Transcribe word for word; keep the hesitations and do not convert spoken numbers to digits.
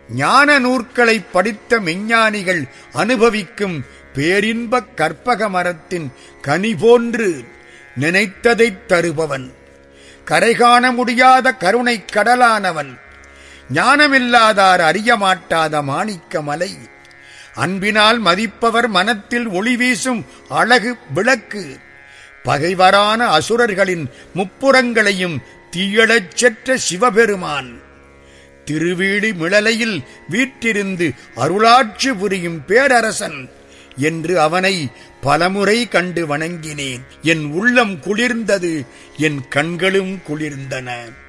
ஞான நூற்களை படித்த மெஞ்ஞானிகள் அனுபவிக்கும் பேரின்பக் கற்பக மரத்தின் கனி போன்று நினைத்ததைத் தருபவன், கரைகாண முடியாத கருணை கடலானவன், ஞானமில்லாதார் அறிய மாட்டாத மாணிக்க மலை, அன்பினால் மதிப்பவர் மனத்தில் ஒளி வீசும் அழகு விளக்கு, பகைவரான அசுரர்களின் முப்புறங்களையும் தீயழச் செற்ற சிவபெருமான், திருவீழி மிளலையில் வீற்றிருந்து அருளாட்சி புரியும் பேரரசன் என்று அவனை பலமுறை கண்டு வணங்கினேன். என் உள்ளம் குளிர்ந்தது, என் கண்களும் குளிர்ந்தன.